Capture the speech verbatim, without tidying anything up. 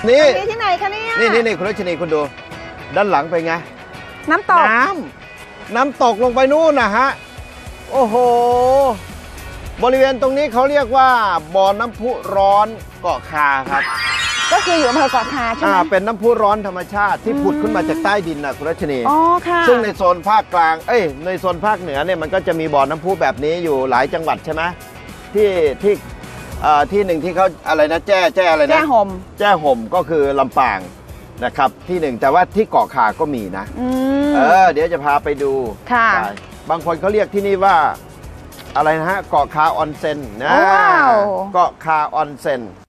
นี่ที่ไหนคะเนี่ยนี่นี่นี่คุณรัชนีคุณดูด้านหลังไปไงน้ำตกน้ำน้ำตกลงไปนู่นนะฮะโอ้โหบริเวณตรงนี้เขาเรียกว่าบ่อน้ำพุร้อนเกาะคาครับก็คืออยู่อำเภอเกาะคาใช่ไหมเป็นน้ำพุร้อนธรรมชาติที่ผุดขึ้นมาจากใต้ดินนะคุณรัชนีอ๋อค่ะซึ่งในโซนภาคกลางเอ้ยในโซนภาคเหนือเนี่ยมันก็จะมีบ่อน้ำพุแบบนี้อยู่หลายจังหวัดใช่ไหมที่ที่ที่หนึ่งที่เขาอะไรนะแจ้แจ้อะไรนะแจ้ห่มแจ้ห่มก็คือลำปางนะครับที่หนึ่งแต่ว่าที่เกาะคาก็มีนะเออเดี๋ยวจะพาไปดูค่ะบางคนเขาเรียกที่นี่ว่าอะไรนะฮะเกาะคาออนเซ็นนะเกาะคาออนเซ็น